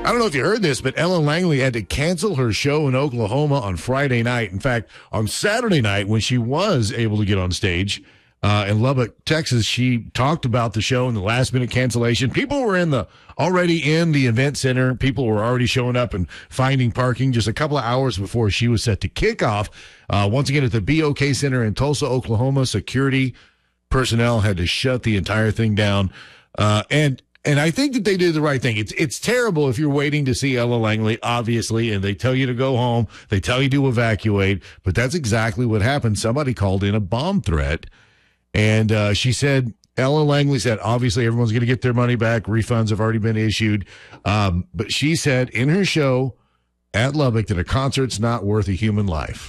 I don't know if you heard this, but Ellen Langley had to cancel her show in Oklahoma on Friday night. In fact, on Saturday night, when she was able to get on stage in Lubbock, Texas, she talked about the show and the last-minute cancellation. People were already in the event center. People were already showing up and finding parking just a couple of hours before she was set to kick off. Once again, at the BOK Center in Tulsa, Oklahoma, security personnel had to shut the entire thing down. And I think that they did the right thing. It's terrible if you're waiting to see Ella Langley, obviously, and they tell you to go home. They tell you to evacuate. But that's exactly what happened. Somebody called in a bomb threat. And she said, Ella Langley said, obviously, everyone's going to get their money back. Refunds have already been issued. But she said in her show at Lubbock that a concert's not worth a human life.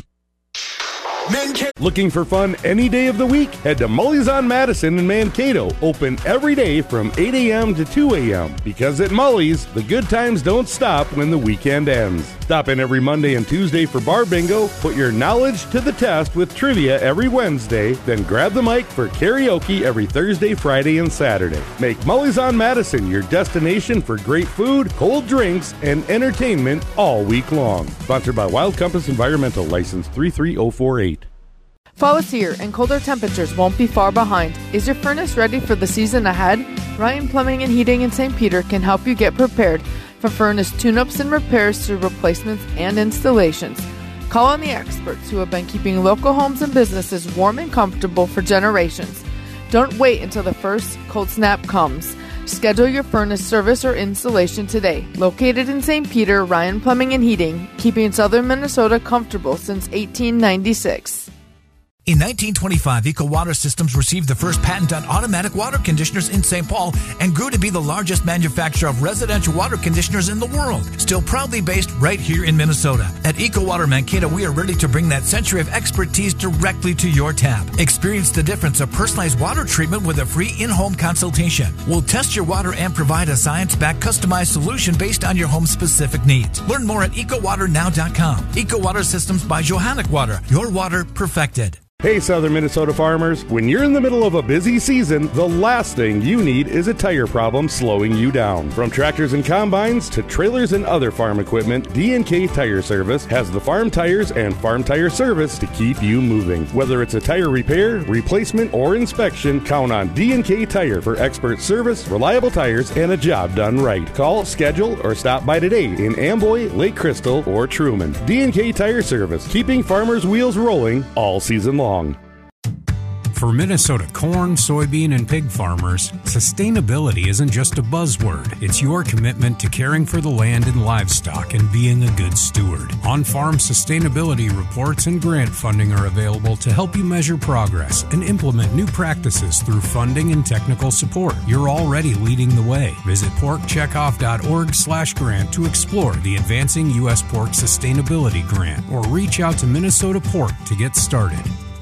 Looking for fun any day of the week? Head to Mully's on Madison in Mankato. Open every day from 8 a.m. to 2 a.m. Because at Mully's, the good times don't stop when the weekend ends. Stop in every Monday and Tuesday for bar bingo. Put your knowledge to the test with trivia every Wednesday. Then grab the mic for karaoke every Thursday, Friday, and Saturday. Make Mully's on Madison your destination for great food, cold drinks, and entertainment all week long. Sponsored by Wild Compass Environmental, License 33048. Fall is here and colder temperatures won't be far behind. Is your furnace ready for the season ahead? Ryan Plumbing and Heating in St. Peter can help you get prepared for furnace tune-ups and repairs to replacements and installations. Call on the experts who have been keeping local homes and businesses warm and comfortable for generations. Don't wait until the first cold snap comes. Schedule your furnace service or installation today. Located in St. Peter, Ryan Plumbing and Heating, keeping southern Minnesota comfortable since 1896. In 1925, EcoWater Systems received the first patent on automatic water conditioners in St. Paul and grew to be the largest manufacturer of residential water conditioners in the world. Still proudly based right here in Minnesota. At EcoWater Mankato, we are ready to bring that century of expertise directly to your tap. Experience the difference of personalized water treatment with a free in-home consultation. We'll test your water and provide a science-backed customized solution based on your home's specific needs. Learn more at EcoWaterNow.com. EcoWater Systems by Johanic Water. Your water perfected. Hey, Southern Minnesota farmers, when you're in the middle of a busy season, the last thing you need is a tire problem slowing you down. From tractors and combines to trailers and other farm equipment, D&K Tire Service has the farm tires and farm tire service to keep you moving. Whether it's a tire repair, replacement, or inspection, count on D&K Tire for expert service, reliable tires, and a job done right. Call, schedule, or stop by today in Amboy, Lake Crystal, or Truman. D&K Tire Service, keeping farmers' wheels rolling all season long. For Minnesota corn, soybean, and pig farmers, sustainability isn't just a buzzword. It's your commitment to caring for the land and livestock and being a good steward. On-farm sustainability reports and grant funding are available to help you measure progress and implement new practices through funding and technical support. You're already leading the way. Visit porkcheckoff.org/grant to explore the Advancing U.S. Pork Sustainability Grant or reach out to Minnesota Pork to get started.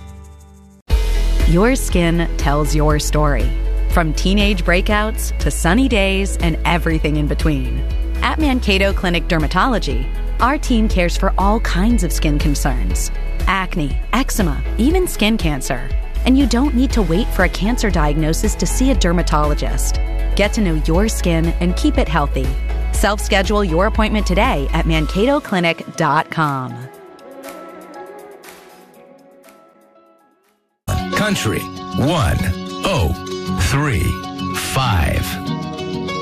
Your skin tells your story. From teenage breakouts to sunny days and everything in between. At Mankato Clinic Dermatology, our team cares for all kinds of skin concerns. Acne, eczema, even skin cancer. And you don't need to wait for a cancer diagnosis to see a dermatologist. Get to know your skin and keep it healthy. Self-schedule your appointment today at mankatoclinic.com. Country 103.5.